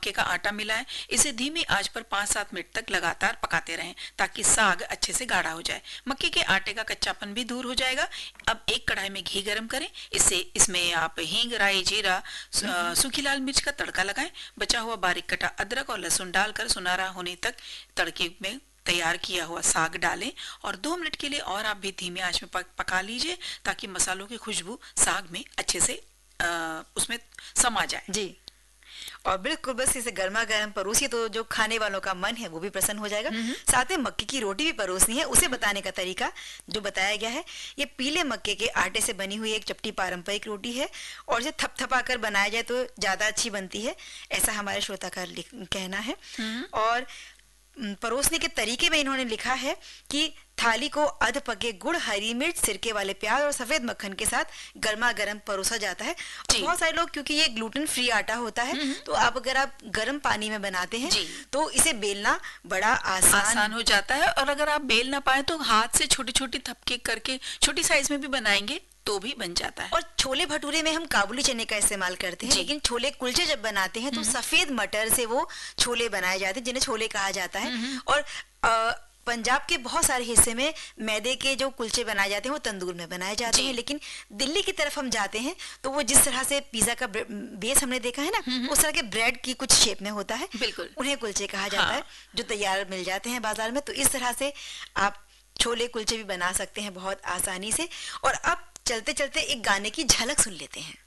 मक्के का आटा मिलाएं। इसे धीमी आंच पर 5-7 मिनट तक लगातार पकाते रहें ताकि साग अच्छे से गाढ़ा हो जाए। मक्के के आटे का कच्चापन भी दूर हो जाएगा। अब एक कढ़ाई में घी गरम करें। इसमें आप हींग, राई, जीरा, सूखी लाल मिर्च का तड़का लगाएं। बचा हुआ बारीक कटा अदरक और लहसुन डालकर सुनहरा होने तक तड़के में तैयार किया हुआ साग डालें और 2 मिनट के लिए और आप भी धीमी आंच में पका लीजिए ताकि मसालों की खुशबू साग में अच्छे से उसमें समा जाए। जी, और बिल्कुल बस इसे गर्मा गर्म परोसिए तो जो खाने वालों का मन है वो भी प्रसन्न हो जाएगा। साथ में मक्के की रोटी भी परोसनी है। उसे बताने का तरीका जो बताया गया है, ये पीले मक्के के आटे से बनी हुई एक चपटी पारंपरिक रोटी है और इसे थपथपा कर बनाया जाए तो ज्यादा अच्छी बनती है, ऐसा हमारे श्रोता का कहना है। और परोसने के तरीके में इन्होंने लिखा है कि थाली को अध पके गुड़, हरी मिर्च, सिरके वाले प्याज और सफेद मक्खन के साथ गर्मा गर्म परोसा जाता है। बहुत सारे लोग, क्योंकि ये ग्लूटेन फ्री आटा होता है, तो अगर आप गर्म पानी में बनाते हैं तो इसे बेलना बड़ा आसान हो जाता है। और अगर आप बेल ना पाए तो हाथ से छोटी छोटी थपके करके छोटी साइज में भी बनाएंगे तो भी बन जाता है। और छोले भटूरे में हम काबुली चने का इस्तेमाल करते हैं, लेकिन छोले कुलचे जब बनाते हैं तो सफेद मटर से वो छोले बनाए जाते हैं जिन्हें छोले कहा जाता है। और पंजाब के बहुत सारे हिस्से में मैदे के जो कुलचे बनाए जाते हैं वो तंदूर में बनाए जाते हैं, लेकिन दिल्ली की तरफ हम जाते हैं तो वो जिस तरह से पिज्जा का बेस हमने देखा है ना, उस तरह के ब्रेड की कुछ शेप में होता है, बिल्कुल उन्हें कुलचे कहा जाता है, जो तैयार मिल जाते हैं बाजार में। तो इस तरह से आप छोले कुलचे भी बना सकते हैं बहुत आसानी से। और अब चलते चलते एक गाने की झलक सुन लेते हैं।